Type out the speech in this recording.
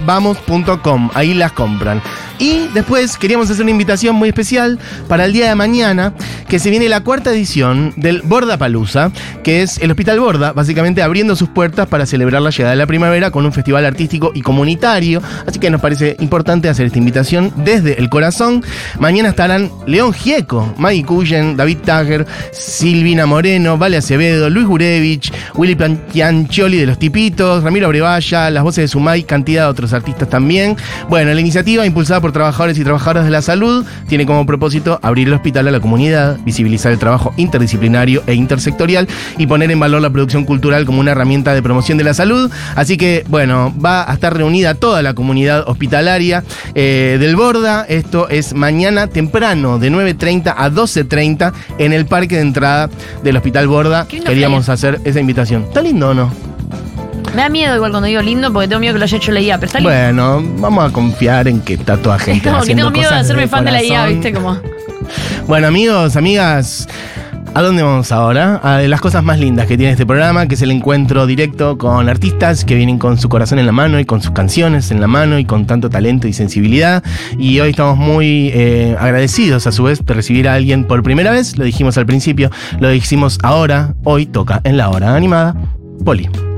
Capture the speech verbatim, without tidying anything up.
vamos punto com. Ahí las compran. Y después queríamos hacer una invitación muy especial para el día de mañana, que se viene la cuarta edición del Bordapalooza, que es el Hospital Borda, básicamente abriendo sus puertas para celebrar la llegada de la primavera con un festival artístico y comunitario. Así que nos parece importante hacer esta invitación desde el corazón. Mañana estarán León Gieco, Maggie Cullen, David Tagger, Silvina Moreno, Vale Acevedo, Luis Gurevich, Willy Piancioli de Los Tipitos, Ramiro Brevalla, las voces de Sumay, cantidad de otros artistas también. Bueno, la iniciativa, impulsada por trabajadores y trabajadoras de la salud, tiene como propósito abrir el hospital a la comunidad, visibilizar el trabajo interdisciplinario e intersectorial y poner en valor la producción cultural como una herramienta de promoción de la salud. Así que, bueno, va a estar reunida toda la comunidad hospitalaria eh, del Borda. Esto es mañana temprano, de nueve treinta a doce treinta, en el parque de entrada del Hospital Borda. Queríamos hacer esa invitación. ¿Está lindo o no? Me da miedo igual cuando digo lindo, porque tengo miedo que lo haya hecho la I A, pero está lindo. Bueno, vamos a confiar en que está toda gente como haciendo que tengo miedo de hacerme fan corazón. de la I A, ¿viste? Como... Bueno, amigos, amigas, ¿a dónde vamos ahora? A las cosas más lindas que tiene este programa, que es el encuentro directo con artistas que vienen con su corazón en la mano y con sus canciones en la mano y con tanto talento y sensibilidad. Y hoy estamos muy eh, agradecidos a su vez de recibir a alguien por primera vez. Lo dijimos al principio, lo dijimos ahora. Hoy toca en La Hora Animada Poli.